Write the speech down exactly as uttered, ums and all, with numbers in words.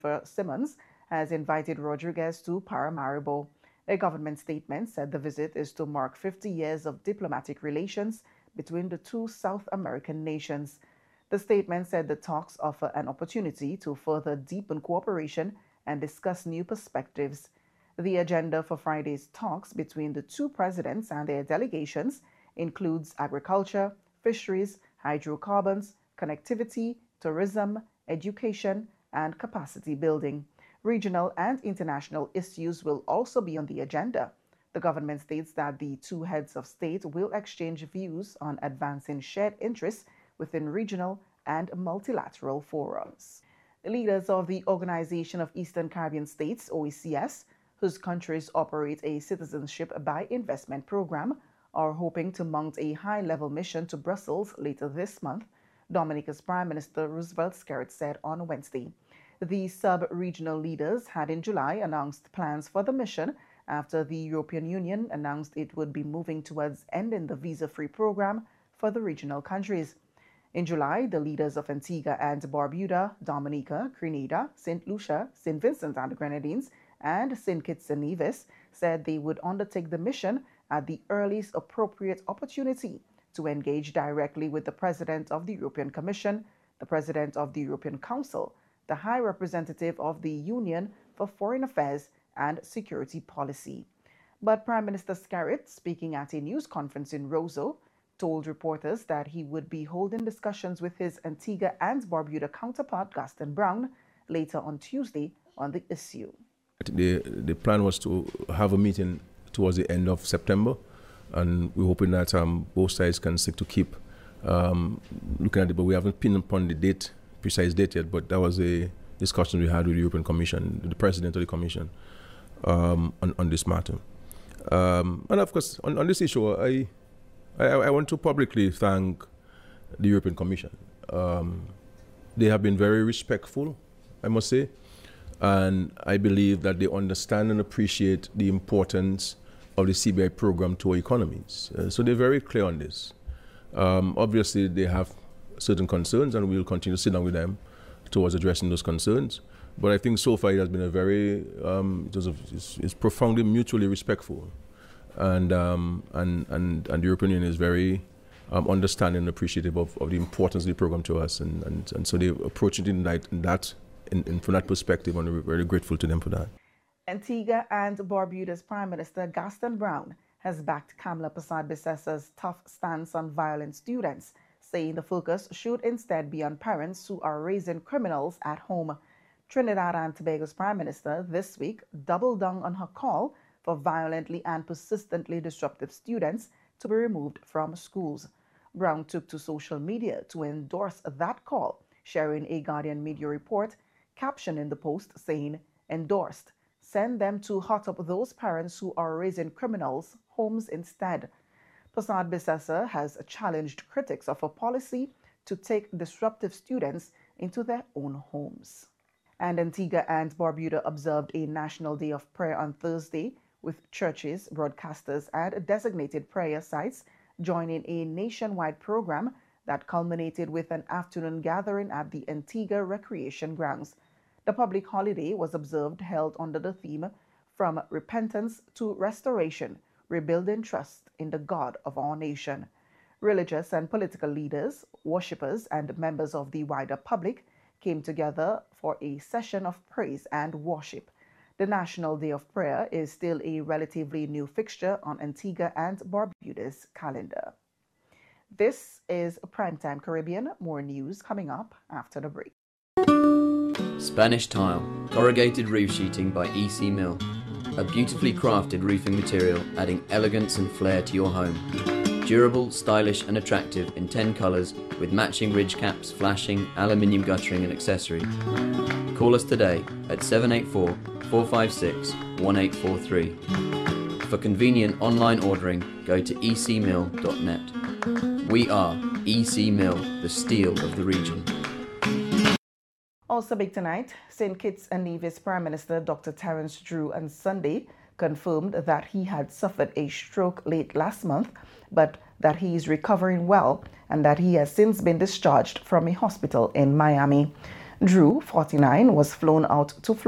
Simmons has invited Rodriguez to Paramaribo. A government statement said the visit is to mark fifty years of diplomatic relations between the two South American nations. The statement said the talks offer an opportunity to further deepen cooperation and discuss new perspectives. The agenda for Friday's talks between the two presidents and their delegations includes agriculture, fisheries, hydrocarbons, connectivity, tourism, education, and capacity building. Regional and international issues will also be on the agenda. The government states that the two heads of state will exchange views on advancing shared interests within regional and multilateral forums. The leaders of the Organization of Eastern Caribbean States, O E C S, whose countries operate a citizenship by investment program, are hoping to mount a high-level mission to Brussels later this month, Dominica's Prime Minister Roosevelt Skerrit said on Wednesday. The sub-regional leaders had in July announced plans for the mission after the European Union announced it would be moving towards ending the visa-free program for the regional countries. In July, the leaders of Antigua and Barbuda, Dominica, Grenada, Saint Lucia, Saint Vincent and the Grenadines, and Saint Kitts and Nevis said they would undertake the mission at the earliest appropriate opportunity to engage directly with the President of the European Commission, the President of the European Council, the High Representative of the Union for Foreign Affairs and Security Policy. But Prime Minister Skerrit, speaking at a news conference in Roseau, told reporters that he would be holding discussions with his Antigua and Barbuda counterpart, Gaston Brown, later on Tuesday on the issue. The, the plan was to have a meeting towards the end of September, and we're hoping that um, both sides can stick to keep um, looking at it, but we haven't pinned upon the date, precise date yet, but that was a discussion we had with the European Commission, the President of the Commission, um, on, on this matter. Um, and of course, on, on this issue, I, I, I want to publicly thank the European Commission. Um, they have been very respectful, I must say, and I believe that they understand and appreciate the importance of the C B I program to our economies. Uh, so they're very clear on this. Um, obviously, they have certain concerns, and we'll continue to sit down with them towards addressing those concerns. But I think so far it has been a very, um, it was a, it's, it's profoundly mutually respectful. And, um, and, and, and the European Union is very um, understanding and appreciative of, of the importance of the program to us. And, and, and so they approach it in that, in that in, in, from that perspective, and we're very grateful to them for that. Antigua and Barbuda's Prime Minister Gaston Brown has backed Kamla Persad-Bissessa's tough stance on violent students, saying the focus should instead be on parents who are raising criminals at home. Trinidad and Tobago's Prime Minister this week doubled down on her call for violently and persistently disruptive students to be removed from schools. Brown took to social media to endorse that call, sharing a Guardian media report captioning the post saying, "Endorsed. Send them to hot up those parents who are raising criminals' homes instead." Persad-Bissessa has challenged critics of a policy to take disruptive students into their own homes. And Antigua and Barbuda observed a National Day of Prayer on Thursday, with churches, broadcasters, and designated prayer sites joining a nationwide program that culminated with an afternoon gathering at the Antigua Recreation Grounds. The public holiday was observed held under the theme "From Repentance to Restoration, Rebuilding Trust in the God of our Nation." Religious and political leaders, worshippers, and members of the wider public came together for a session of praise and worship. The National Day of Prayer is still a relatively new fixture on Antigua and Barbuda's calendar. This is Primetime Caribbean. More news coming up after the break. Spanish Tile, corrugated roof sheeting by E C Mill. A beautifully crafted roofing material adding elegance and flair to your home. Durable, stylish and attractive in ten colours with matching ridge caps, flashing, aluminium guttering and accessories. Call us today at seven eight four, four five six, one eight four three. For convenient online ordering, go to e c mill dot net. We are E C Mill, the steel of the region. Also big tonight, Saint Kitts and Nevis Prime Minister Doctor Terence Drew on Sunday confirmed that he had suffered a stroke late last month, but that he is recovering well and that he has since been discharged from a hospital in Miami. Drew, forty-nine, was flown out to Florida